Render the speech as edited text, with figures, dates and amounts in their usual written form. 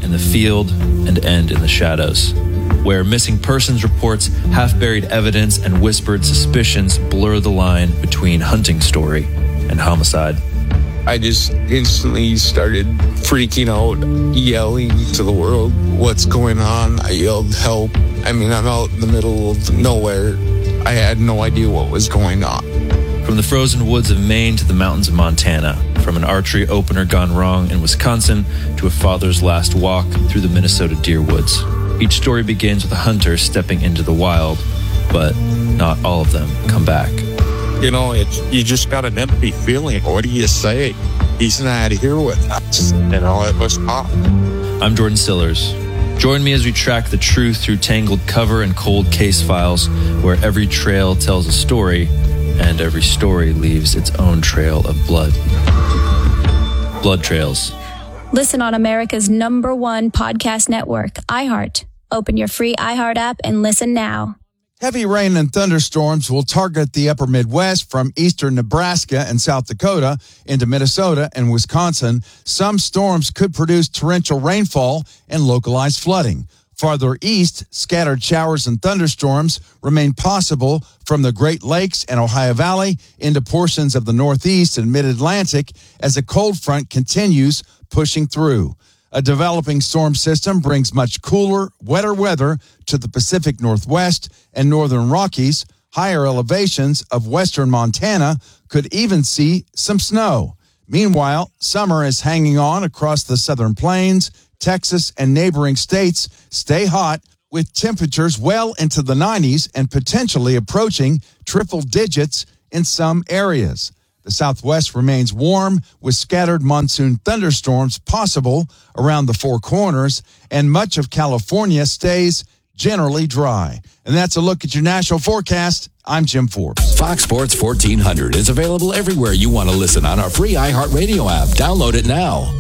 in the field and end in the shadows, where missing persons reports, half-buried evidence, and whispered suspicions blur the line between hunting story and homicide. I just instantly started freaking out, yelling to the world, "What's going on?" I yelled, "Help." I mean, I'm out in the middle of nowhere. I had no idea what was going on. From the frozen woods of Maine to the mountains of Montana, from an archery opener gone wrong in Wisconsin to a father's last walk through the Minnesota deer woods. Each story begins with a hunter stepping into the wild, but not all of them come back. You know, you just got an empty feeling. What do you say? He's not here with us. You know, it was tough. I'm Jordan Stillers. Join me as we track the truth through tangled cover and cold case files, where every trail tells a story, and every story leaves its own trail of blood. Blood Trails. Listen on America's #1 podcast network, iHeart. Open your free iHeart app and listen now. Heavy rain and thunderstorms will target the upper Midwest from eastern Nebraska and South Dakota into Minnesota and Wisconsin. Some storms could produce torrential rainfall and localized flooding. Farther east, scattered showers and thunderstorms remain possible from the Great Lakes and Ohio Valley into portions of the Northeast and Mid-Atlantic as a cold front continues pushing through. A developing storm system brings much cooler, wetter weather to the Pacific Northwest and Northern Rockies. Higher elevations of western Montana could even see some snow. Meanwhile, summer is hanging on across the southern plains. Texas and neighboring states stay hot with temperatures well into the 90s and potentially approaching triple digits in some areas. The Southwest remains warm with scattered monsoon thunderstorms possible around the Four Corners, and much of California stays generally dry. And that's a look at your national forecast. I'm Jim Forbes. Fox Sports 1400 is available everywhere you want to listen on our free iHeartRadio app. Download it now.